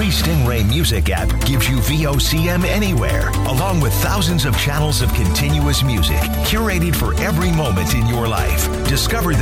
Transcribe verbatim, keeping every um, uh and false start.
free Stingray Music app gives you V O C M anywhere, along with thousands of channels of continuous music curated for every moment in your life. Discover the